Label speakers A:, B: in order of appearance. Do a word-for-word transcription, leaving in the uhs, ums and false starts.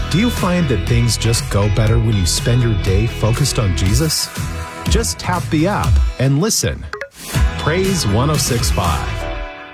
A: Do you find that things just go better when you spend your day focused on Jesus? Just tap the app and listen. Praise one oh six point five.